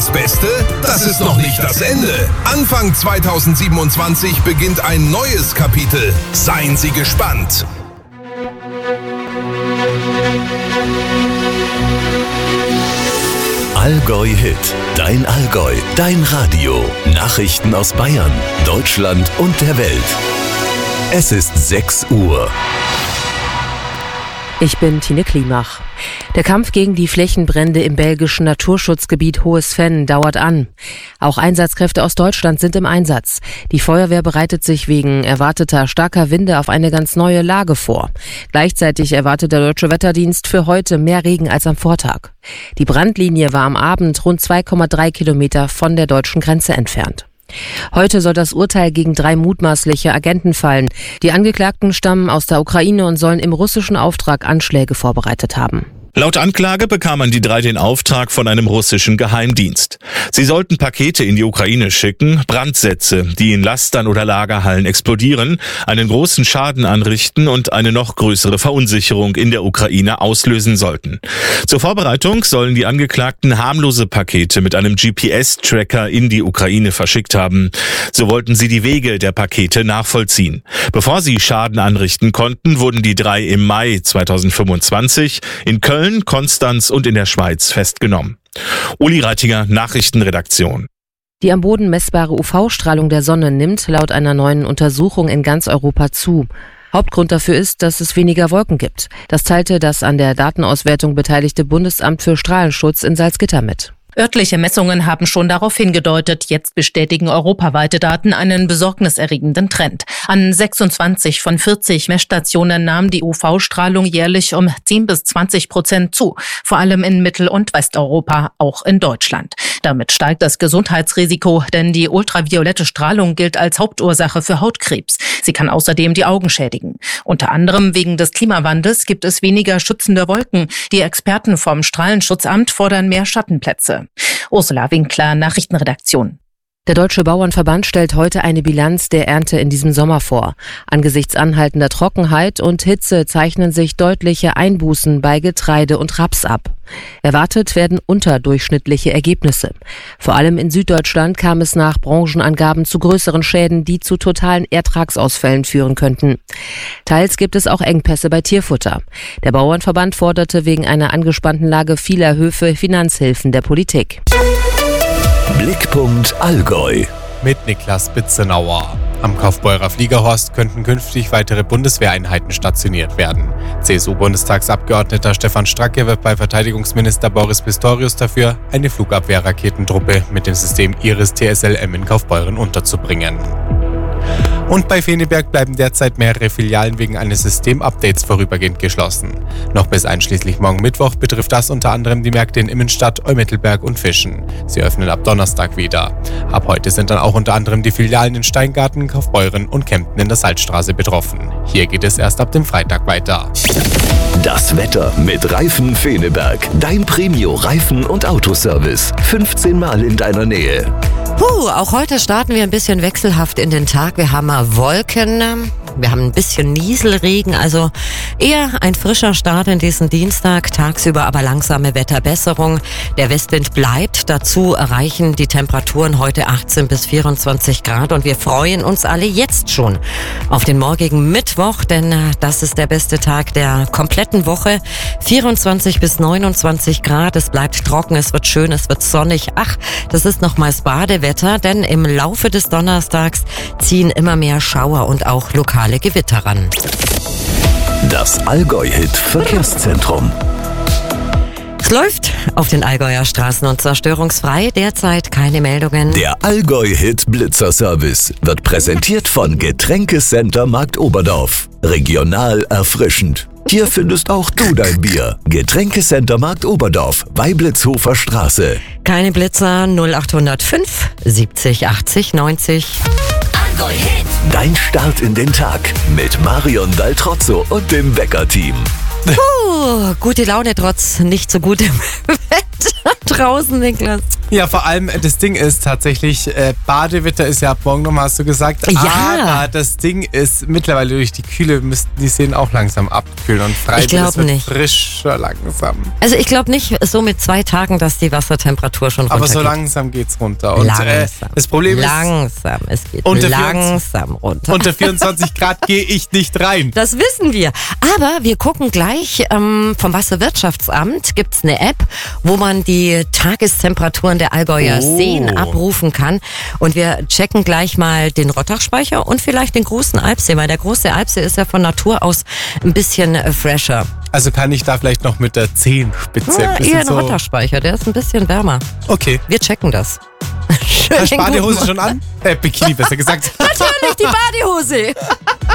Das Beste, das ist noch nicht das Ende. Anfang 2027 beginnt ein neues Kapitel. Seien Sie gespannt. Allgäu Hit, dein Allgäu, dein Radio. Nachrichten aus Bayern, Deutschland und der Welt. Es ist 6 Uhr. Ich bin Tine Klimach. Der Kampf gegen die Flächenbrände im belgischen Naturschutzgebiet Hohes Venn dauert an. Auch Einsatzkräfte aus Deutschland sind im Einsatz. Die Feuerwehr bereitet sich wegen erwarteter starker Winde auf eine ganz neue Lage vor. Gleichzeitig erwartet der Deutsche Wetterdienst für heute mehr Regen als am Vortag. Die Brandlinie war am Abend rund 2,3 Kilometer von der deutschen Grenze entfernt. Heute soll das Urteil gegen 3 mutmaßliche Agenten fallen. Die Angeklagten stammen aus der Ukraine und sollen im russischen Auftrag Anschläge vorbereitet haben. Laut Anklage bekamen die 3 den Auftrag von einem russischen Geheimdienst. Sie sollten Pakete in die Ukraine schicken, Brandsätze, die in Lastern oder Lagerhallen explodieren, einen großen Schaden anrichten und eine noch größere Verunsicherung in der Ukraine auslösen sollten. Zur Vorbereitung sollen die Angeklagten harmlose Pakete mit einem GPS-Tracker in die Ukraine verschickt haben. So wollten sie die Wege der Pakete nachvollziehen. Bevor sie Schaden anrichten konnten, wurden die 3 im Mai 2025 in Köln, Konstanz und in der Schweiz festgenommen. Uli Reitiger, Nachrichtenredaktion. Die am Boden messbare UV-Strahlung der Sonne nimmt laut einer neuen Untersuchung in ganz Europa zu. Hauptgrund dafür ist, dass es weniger Wolken gibt. Das teilte das an der Datenauswertung beteiligte Bundesamt für Strahlenschutz in Salzgitter mit. Örtliche Messungen haben schon darauf hingedeutet, jetzt bestätigen europaweite Daten einen besorgniserregenden Trend. An 26 von 40 Messstationen nahm die UV-Strahlung jährlich um 10-20% zu, vor allem in Mittel- und Westeuropa, auch in Deutschland. Damit steigt das Gesundheitsrisiko, denn die ultraviolette Strahlung gilt als Hauptursache für Hautkrebs. Sie kann außerdem die Augen schädigen. Unter anderem wegen des Klimawandels gibt es weniger schützende Wolken. Die Experten vom Strahlenschutzamt fordern mehr Schattenplätze. Ursula Winkler, Nachrichtenredaktion. Der Deutsche Bauernverband stellt heute eine Bilanz der Ernte in diesem Sommer vor. Angesichts anhaltender Trockenheit und Hitze zeichnen sich deutliche Einbußen bei Getreide und Raps ab. Erwartet werden unterdurchschnittliche Ergebnisse. Vor allem in Süddeutschland kam es nach Branchenangaben zu größeren Schäden, die zu totalen Ertragsausfällen führen könnten. Teils gibt es auch Engpässe bei Tierfutter. Der Bauernverband forderte wegen einer angespannten Lage vieler Höfe Finanzhilfen der Politik. Blickpunkt Allgäu. Mit Niklas Bitzenauer. Am Kaufbeurer Fliegerhorst könnten künftig weitere Bundeswehreinheiten stationiert werden. CSU-Bundestagsabgeordneter Stefan Stracke wirbt bei Verteidigungsminister Boris Pistorius dafür, eine Flugabwehrraketentruppe mit dem System Iris-TSLM in Kaufbeuren unterzubringen. Und bei Feneberg bleiben derzeit mehrere Filialen wegen eines Systemupdates vorübergehend geschlossen. Noch bis einschließlich morgen Mittwoch betrifft das unter anderem die Märkte in Immenstadt, Eumittelberg und Fischen. Sie öffnen ab Donnerstag wieder. Ab heute sind dann auch unter anderem die Filialen in Steingarten, Kaufbeuren und Kempten in der Salzstraße betroffen. Hier geht es erst ab dem Freitag weiter. Das Wetter mit Reifen Feneberg. Dein Premio-Reifen- und Autoservice. 15 Mal in deiner Nähe. Auch heute starten wir ein bisschen wechselhaft in den Tag. Wir haben Wolken, wir haben ein bisschen Nieselregen, also eher ein frischer Start in diesen Dienstag, tagsüber aber langsame Wetterbesserung. Der Westwind bleibt, dazu erreichen die Temperaturen heute 18 bis 24 Grad und wir freuen uns alle jetzt schon auf den morgigen Mittwoch, denn das ist der beste Tag der kompletten Woche. 24 bis 29 Grad, es bleibt trocken, es wird schön, es wird sonnig. Das ist nochmals Badewetter, denn im Laufe des Donnerstags ziehen immer mehr Schauer und auch lokale Gewitter ran. Das Allgäu-Hit Verkehrszentrum. Es läuft auf den Allgäuer Straßen und zerstörungsfrei. Derzeit keine Meldungen. Der Allgäu-Hit Blitzerservice wird präsentiert von Getränkecenter Markt Oberdorf. Regional erfrischend. Hier findest auch du dein Bier. Getränkecenter Markt Oberdorf, Weiblitzhofer Straße. Keine Blitzer 0805 70 80 90. Allgäu-Hit. Dein Start in den Tag mit Marion Daltrozzo und dem Wecker-Team. Gute Laune trotz nicht so gutem Wetter. draußen, Niklas. Ja, vor allem das Ding ist tatsächlich, Badewetter ist ja ab morgen nochmal, hast du gesagt. Ja. Aber das Ding ist, mittlerweile durch die Kühle müssten die Seen auch langsam abkühlen. Und Freiburg glaub wird nicht. frischer langsam. Also ich glaube nicht so mit 2 Tagen, dass die Wassertemperatur schon runtergeht. Aber so langsam geht's runter. Und Langsam. das Problem ist, langsam, es geht unter langsam runter. unter 24 Grad gehe ich nicht rein. Das wissen wir. Aber wir gucken gleich, vom Wasserwirtschaftsamt gibt es eine App, wo man die Tagestemperaturen der Allgäuer Seen abrufen kann. Und wir checken gleich mal den Rottachspeicher und vielleicht den großen Alpsee, weil der große Alpsee ist ja von Natur aus ein bisschen fresher. Also kann ich da vielleicht noch mit der Zehenspitze ein bisschen Eher ein so... Rottachspeicher, der ist ein bisschen wärmer. Okay. Wir checken das. Hast du Badehose schon an? Bikini besser gesagt. Natürlich, die Badehose.